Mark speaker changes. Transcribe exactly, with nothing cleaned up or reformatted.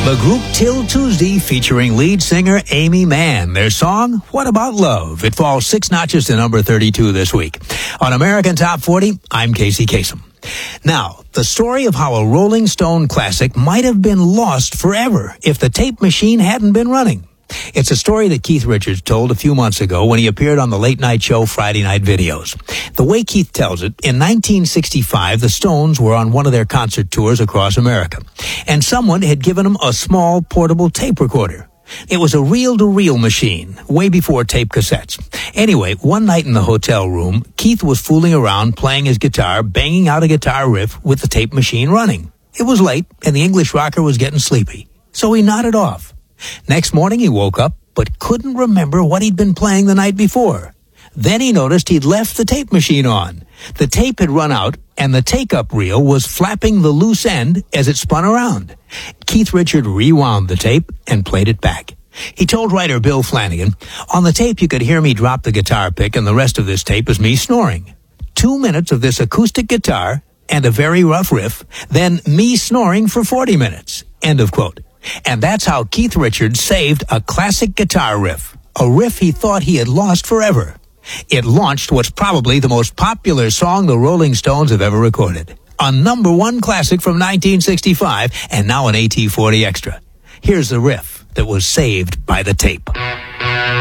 Speaker 1: The group Till Tuesday featuring lead singer Amy Mann. Their song, What About Love? It falls six notches to number thirty-two this week. On American Top forty, I'm Casey Kasem. Now, the story of how a Rolling Stone classic might have been lost forever if the tape machine hadn't been running. It's a story that Keith Richards told a few months ago when he appeared on the late-night show Friday Night Videos. The way Keith tells it, in nineteen sixty-five, the Stones were on one of their concert tours across America, and someone had given them a small portable tape recorder. It was a reel-to-reel machine, way before tape cassettes. Anyway, one night in the hotel room, Keith was fooling around playing his guitar, banging out a guitar riff with the tape machine running. It was late, and the English rocker was getting sleepy, so he nodded off. Next morning he woke up, but couldn't remember what he'd been playing the night before. Then he noticed he'd left the tape machine on. The tape had run out, and the take-up reel was flapping the loose end as it spun around. Keith Richards rewound the tape and played it back. He told writer Bill Flanagan, "On the tape you could hear me drop the guitar pick, and the rest of this tape is me snoring. Two minutes of this acoustic guitar and a very rough riff, then me snoring for forty minutes." End of quote. And that's how Keith Richards saved a classic guitar riff, a riff he thought he had lost forever. It launched what's probably the most popular song the Rolling Stones have ever recorded. A number one classic from nineteen sixty-five, and now an A T forty Extra. Here's the riff that was saved by the tape.